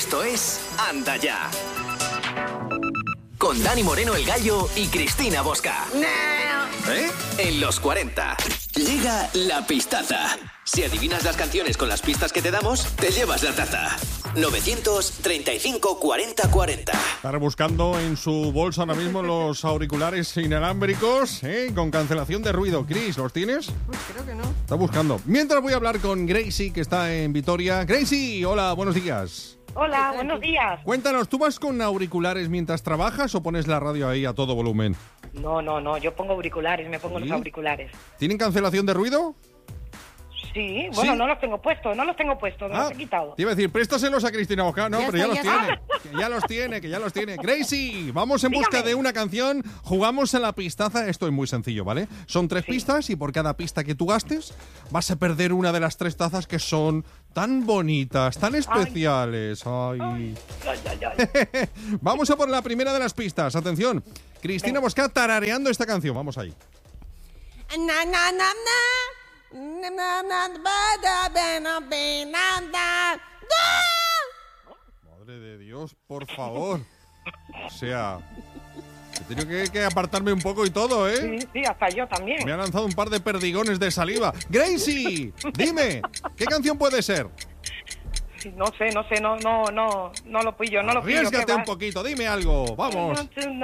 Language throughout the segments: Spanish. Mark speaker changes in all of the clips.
Speaker 1: Esto es Anda Ya. Con Dani Moreno el Gallo y Cristina Bosca. En los 40. Llega la pistaza. Si adivinas las canciones con las pistas que te damos, te llevas la taza. 935 40 40.
Speaker 2: Está rebuscando en su bolsa ahora mismo los auriculares inalámbricos, con cancelación de ruido. Cris, ¿los tienes?
Speaker 3: Pues creo que no.
Speaker 2: Está buscando. Mientras voy a hablar con Gracie, que está en Vitoria. Gracie, hola, buenos días.
Speaker 4: Hola, buenos días.
Speaker 2: Cuéntanos, ¿tú vas con auriculares mientras trabajas o pones la radio ahí a todo volumen?
Speaker 4: No, yo pongo auriculares, me pongo
Speaker 2: ¿Sí?
Speaker 4: los auriculares.
Speaker 2: ¿Tienen cancelación de ruido?
Speaker 4: Sí, bueno,
Speaker 2: ¿Sí?
Speaker 4: no los tengo puestos, me los he quitado.
Speaker 2: Te iba a decir, préstaselos a Cristina Bosca. No,
Speaker 3: Ya
Speaker 2: pero
Speaker 3: está,
Speaker 2: ya los tiene. Que ya los tiene. Gracie, vamos en
Speaker 4: Dígame.
Speaker 2: busca de una canción. Jugamos en la pistaza. Esto es muy sencillo, ¿vale? Son 3 pistas y por cada pista que tú gastes vas a perder una de las 3 tazas que son tan bonitas, tan especiales. Ay. Vamos a por la primera de las pistas. Atención. Cristina Bosca tarareando esta canción. Vamos ahí.
Speaker 3: Na, na, na, na.
Speaker 2: Madre de Dios, por favor. O sea, he tenido que apartarme un poco y todo, ¿eh?
Speaker 4: Sí, hasta yo también.
Speaker 2: Me ha lanzado un par de perdigones de saliva. Gracie, dime, ¿qué canción puede ser?
Speaker 4: Sí, no sé, no lo pillo,
Speaker 2: Arriésgate
Speaker 4: ¿qué
Speaker 2: un
Speaker 4: va?
Speaker 2: poquito, dime algo, vamos.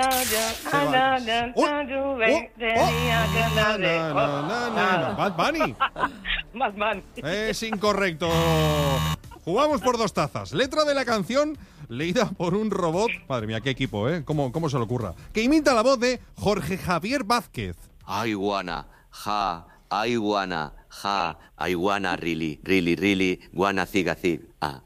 Speaker 2: Bad Bunny.
Speaker 4: Batman.
Speaker 2: Es incorrecto. Jugamos por 2 tazas. Letra de la canción leída por un robot. Madre mía, qué equipo, ¿eh? ¿Cómo se le ocurra? Que imita la voz de Jorge Javier Vázquez.
Speaker 5: I wanna, really, wanna zig. Ah.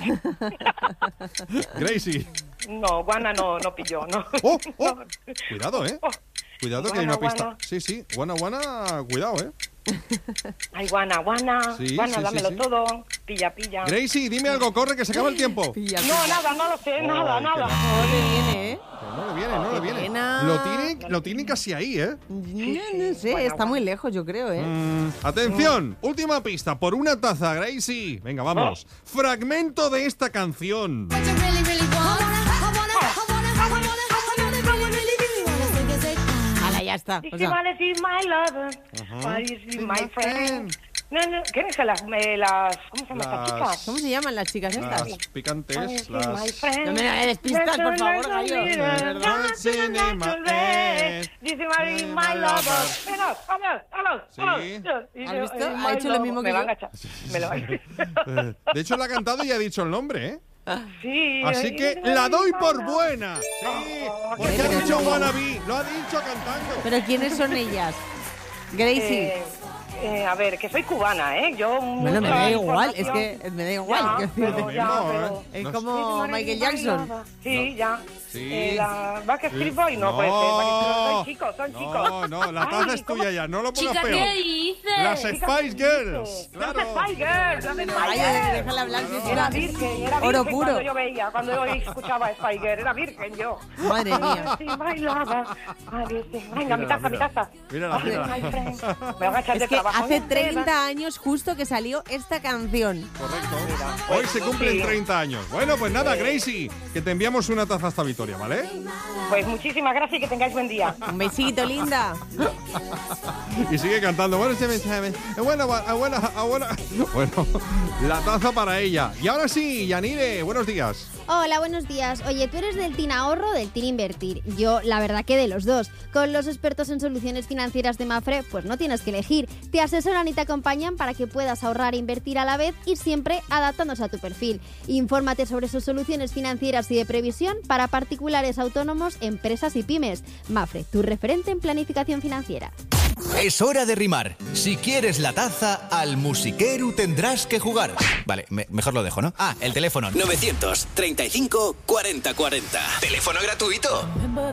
Speaker 2: Gracie.
Speaker 4: No, guana no pillo, no.
Speaker 2: ¡Oh! Cuidado, ¿eh? Cuidado que hay una
Speaker 4: Guana,
Speaker 2: pista.
Speaker 4: guana.
Speaker 2: Sí, guana, cuidado, ¿eh?
Speaker 4: Ay, guana,
Speaker 2: Sí,
Speaker 4: dámelo
Speaker 2: sí.
Speaker 4: todo. Pilla.
Speaker 2: Gracie, dime algo, corre, que se acaba el tiempo. Que
Speaker 4: No, nada, no lo sé, nada.
Speaker 3: No le viene, ¿eh?
Speaker 2: no le viene.
Speaker 3: Pena.
Speaker 2: Lo tiene casi ahí, ¿eh?
Speaker 3: No sé, está muy lejos, yo creo, ¿eh?
Speaker 2: Atención, última pista, por una taza, Gracie. Venga, vamos. Fragmento de esta canción.
Speaker 3: Hala, ya está. O sea,
Speaker 4: ¿Quiénes son las ¿cómo se llaman estas chicas?
Speaker 3: ¿cómo se llaman las chicas estas?
Speaker 2: Las picantes,
Speaker 4: My
Speaker 2: las...
Speaker 4: friend.
Speaker 3: No me des pistas, por favor, Gallo.
Speaker 2: Verdad, cinema es.
Speaker 4: Dice my lover.
Speaker 2: Sí.
Speaker 3: ¿Has visto? Ha hecho lo mismo que yo.
Speaker 4: Me lo va a echar.
Speaker 2: De hecho, la ha cantado y ha dicho el nombre, ¿eh?
Speaker 4: Sí.
Speaker 2: Así que la doy por buena. Sí, porque ha
Speaker 3: pero
Speaker 2: dicho
Speaker 3: no.
Speaker 2: wannabe. Lo ha dicho cantando.
Speaker 3: ¿Pero quiénes son ellas? Gracie.
Speaker 4: A ver, que soy cubana, ¿eh? Yo
Speaker 3: Bueno, me
Speaker 4: mucha
Speaker 3: da igual, es
Speaker 4: información.
Speaker 3: que me da igual.
Speaker 4: Ya,
Speaker 3: quiero
Speaker 4: pero
Speaker 3: decirte.
Speaker 4: ya,
Speaker 2: mismo,
Speaker 4: pero-
Speaker 3: Es
Speaker 2: No
Speaker 3: como Michael Jackson.
Speaker 4: Sí, ya.
Speaker 2: Sí.
Speaker 4: La Backstreet Boy no
Speaker 2: No.
Speaker 4: puede ser. Backstreet Boys son chicos.
Speaker 2: No, la taza es tuya ya, no lo pongas
Speaker 6: Chica,
Speaker 2: peor.
Speaker 6: ¿qué dices?
Speaker 2: Las Spice Girls.
Speaker 4: Los
Speaker 2: Claro.
Speaker 4: Spice Girls, los Spice
Speaker 3: Ay,
Speaker 4: Girls.
Speaker 3: déjala hablar, si es
Speaker 4: Era
Speaker 3: una-
Speaker 4: virgen
Speaker 3: oro puro.
Speaker 4: cuando yo escuchaba Spice Girls, era virgen yo.
Speaker 3: Madre mía.
Speaker 4: Sí, bailaba. Venga, mi taza.
Speaker 2: Mírala.
Speaker 4: My friend. Me van a echar de
Speaker 3: Es que
Speaker 4: trabajo.
Speaker 3: hace 30 años justo que salió esta canción.
Speaker 2: Correcto. Hoy se cumplen
Speaker 4: Sí.
Speaker 2: 30 años. Bueno, pues nada, Gracie, que te enviamos una taza hasta Vitoria, ¿vale?
Speaker 4: Pues muchísimas gracias y que tengáis buen día.
Speaker 3: Un besito, linda.
Speaker 2: Y sigue cantando. Bueno, la taza para ella. Y ahora sí, Yanire, buenos días.
Speaker 7: Hola, buenos días. Oye, ¿tú eres del Team Ahorro o del Team Invertir? Yo, la verdad que de los dos. Con los expertos en soluciones financieras de Mafre, pues no tienes que elegir. Te asesoran y te acompañan para que puedas ahorrar e invertir a la vez y siempre adaptándose a tu perfil. Infórmate sobre sus soluciones financieras y de previsión para particulares, autónomos, empresas y pymes. Mafre, tu referente en planificación financiera.
Speaker 1: Es hora de rimar. Si quieres la taza, al musiquero tendrás que jugar. Vale, mejor lo dejo, ¿no? El teléfono. 935 40 40. Teléfono gratuito.